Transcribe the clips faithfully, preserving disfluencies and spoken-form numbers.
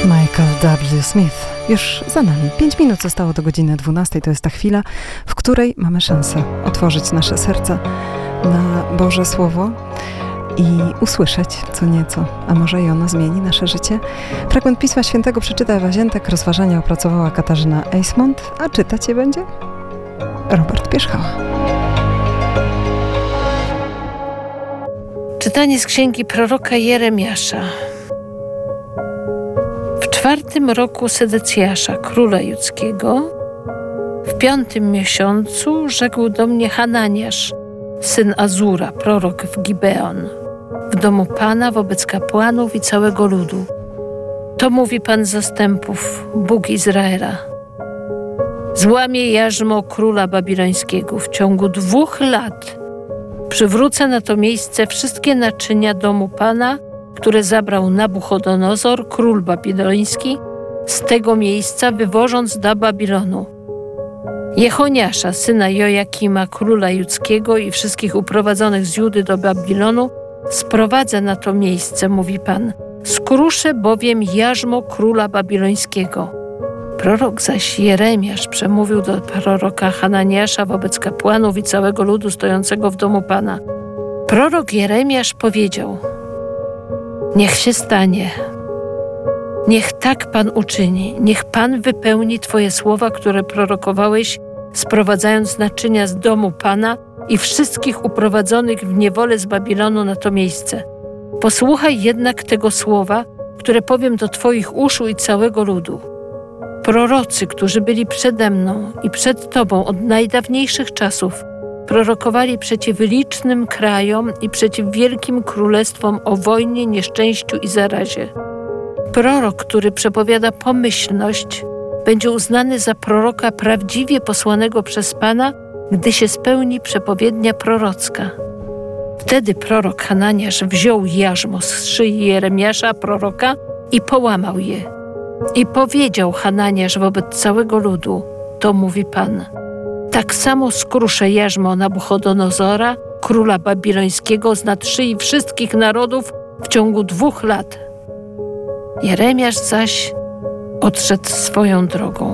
Michael W. Smith. Już za nami. Pięć minut zostało do godziny dwunastej. To jest ta chwila, w której mamy szansę otworzyć nasze serca na Boże Słowo i usłyszeć co nieco, a może i ono zmieni nasze życie. Fragment Pisma Świętego przeczyta Ewa Ziętek, rozważania opracowała Katarzyna Eismont, a czytać je będzie Robert Pierzchała. Czytanie z księgi proroka Jeremiasza. W czwartym roku Sedecjasza, króla judzkiego, w piątym miesiącu rzekł do mnie Hananiasz, syn Azura, prorok w Gibeon, w domu Pana wobec kapłanów i całego ludu. To mówi Pan zastępów, Bóg Izraela. Złamię jarzmo króla babilońskiego. W ciągu dwóch lat przywrócę na to miejsce wszystkie naczynia domu Pana, które zabrał Nabuchodonozor, król babiloński, z tego miejsca wywożąc do Babilonu. Jechoniasza, syna Jojakima, króla judzkiego i wszystkich uprowadzonych z Judy do Babilonu sprowadzę na to miejsce, mówi Pan. Skruszę bowiem jarzmo króla babilońskiego. Prorok zaś Jeremiasz przemówił do proroka Hananiasza wobec kapłanów i całego ludu stojącego w domu Pana. Prorok Jeremiasz powiedział: niech się stanie. Niech tak Pan uczyni. Niech Pan wypełni Twoje słowa, które prorokowałeś, sprowadzając naczynia z domu Pana i wszystkich uprowadzonych w niewolę z Babilonu na to miejsce. Posłuchaj jednak tego słowa, które powiem do Twoich uszu i całego ludu. Prorocy, którzy byli przede mną i przed Tobą od najdawniejszych czasów, prorokowali przeciw licznym krajom i przeciw wielkim królestwom o wojnie, nieszczęściu i zarazie. Prorok, który przepowiada pomyślność, będzie uznany za proroka prawdziwie posłanego przez Pana, gdy się spełni przepowiednia prorocka. Wtedy prorok Hananiasz wziął jarzmo z szyi Jeremiasza, proroka, i połamał je. I powiedział Hananiasz wobec całego ludu: to mówi Pan. Tak samo skruszę jarzmo Nabuchodonozora, króla babilońskiego, z nad szyi wszystkich narodów w ciągu dwóch lat. Jeremiasz zaś odszedł swoją drogą.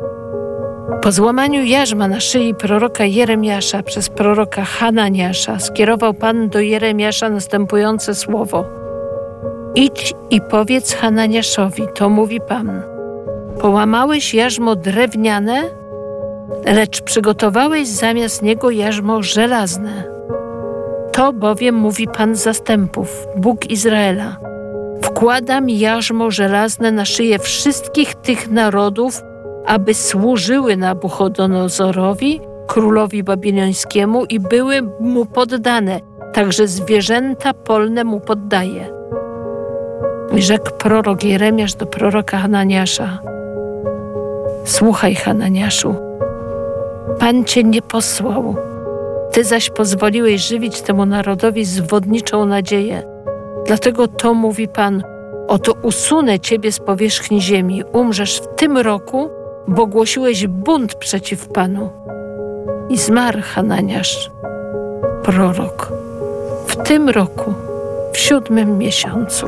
Po złamaniu jarzma na szyi proroka Jeremiasza przez proroka Hananiasza skierował Pan do Jeremiasza następujące słowo: idź i powiedz Hananiaszowi, to mówi Pan. Połamałeś jarzmo drewniane, lecz przygotowałeś zamiast niego jarzmo żelazne. To bowiem mówi Pan zastępów, Bóg Izraela. Wkładam jarzmo żelazne na szyję wszystkich tych narodów, aby służyły Nabuchodonozorowi, królowi babilońskiemu, i były mu poddane, także zwierzęta polne mu poddaje. I rzekł prorok Jeremiasz do proroka Hananiasza: słuchaj, Hananiaszu, Pan cię nie posłał, ty zaś pozwoliłeś żywić temu narodowi zwodniczą nadzieję. Dlatego to mówi Pan: oto usunę ciebie z powierzchni ziemi, umrzesz w tym roku, bo głosiłeś bunt przeciw Panu. I zmarł Hananiasz, prorok, w tym roku, w siódmym miesiącu.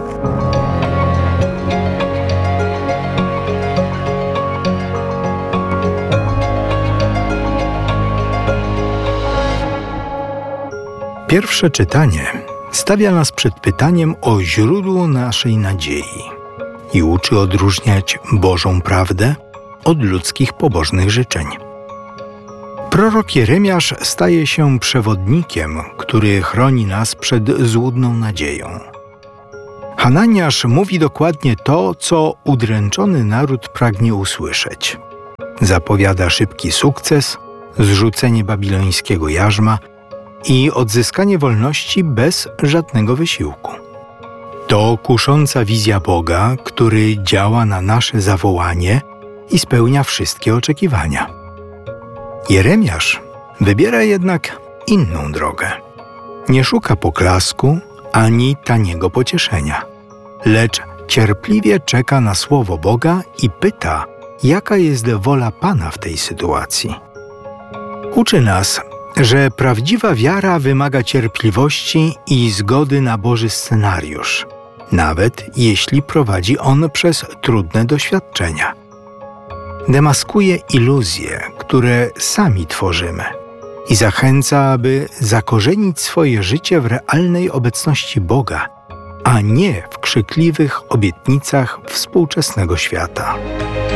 Pierwsze czytanie stawia nas przed pytaniem o źródło naszej nadziei i uczy odróżniać Bożą prawdę od ludzkich pobożnych życzeń. Prorok Jeremiasz staje się przewodnikiem, który chroni nas przed złudną nadzieją. Hananiasz mówi dokładnie to, co udręczony naród pragnie usłyszeć. Zapowiada szybki sukces, zrzucenie babilońskiego jarzma i odzyskanie wolności bez żadnego wysiłku. To kusząca wizja Boga, który działa na nasze zawołanie i spełnia wszystkie oczekiwania. Jeremiasz wybiera jednak inną drogę. Nie szuka poklasku ani taniego pocieszenia, lecz cierpliwie czeka na słowo Boga i pyta, jaka jest wola Pana w tej sytuacji. Uczy nas, że prawdziwa wiara wymaga cierpliwości i zgody na Boży scenariusz, nawet jeśli prowadzi on przez trudne doświadczenia. Demaskuje iluzje, które sami tworzymy i zachęca, aby zakorzenić swoje życie w realnej obecności Boga, a nie w krzykliwych obietnicach współczesnego świata.